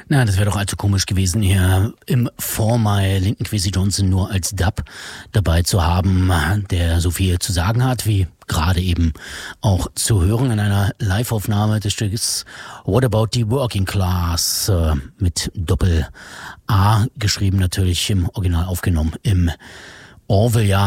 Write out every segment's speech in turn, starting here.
Na, das wäre doch allzu komisch gewesen, hier im Formal Linton Kwesi Johnson nur als Dub dabei zu haben, der so viel zu sagen hat, wie gerade eben auch zu hören in einer Live-Aufnahme des Stückes What About the Working Class mit Doppel-A geschrieben, natürlich im Original aufgenommen im Orville-Jahr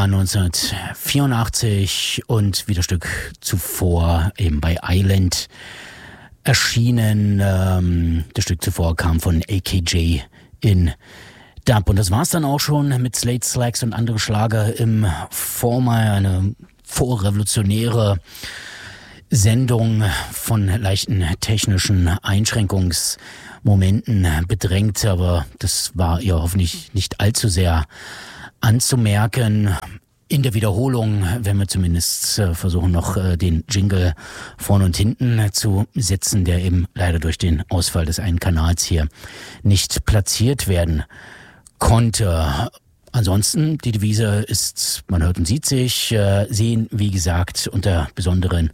1984 und wie das Stück zuvor eben bei Island erschienen. Das Stück zuvor kam von AKJ in Dub. Und das war's dann auch schon mit Slate Slacks und andere Schlager im Formal. Eine vorrevolutionäre Sendung von leichten technischen Einschränkungsmomenten bedrängt. Aber das war ihr hoffentlich nicht allzu sehr anzumerken. In der Wiederholung werden wir zumindest versuchen, noch den Jingle vorne und hinten zu setzen, der eben leider durch den Ausfall des einen Kanals hier nicht platziert werden konnte. Ansonsten, die Devise ist, man hört und sieht sich, sehen, wie gesagt, unter besonderen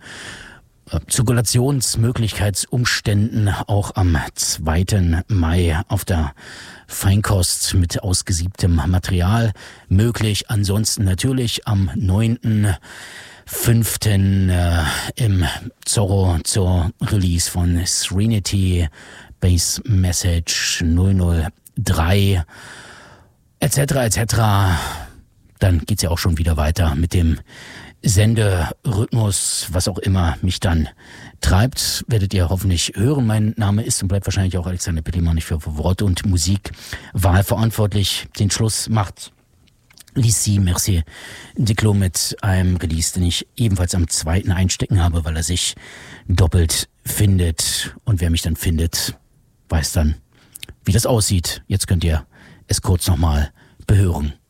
Zirkulationsmöglichkeitsumständen auch am 2. Mai auf der Feinkost mit ausgesiebtem Material möglich. Ansonsten natürlich am 9.5. Im Zorro zur Release von Serenity, Base Message 003 etc. etc. Dann geht's ja auch schon wieder weiter mit dem Senderhythmus, was auch immer mich dann treibt, werdet ihr hoffentlich hören. Mein Name ist und bleibt wahrscheinlich auch Alexander Pittelmann, nicht für Wort- und Musikwahl verantwortlich. Den Schluss macht Lissi Merci Diclo mit einem Release, den ich ebenfalls am 2. einstecken habe, weil er sich doppelt findet. Und wer mich dann findet, weiß dann, wie das aussieht. Jetzt könnt ihr es kurz nochmal behören.